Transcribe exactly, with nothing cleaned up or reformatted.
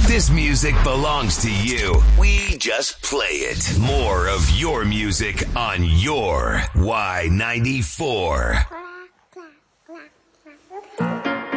This music belongs to you. We just play it. More of your music on your Y ninety-four.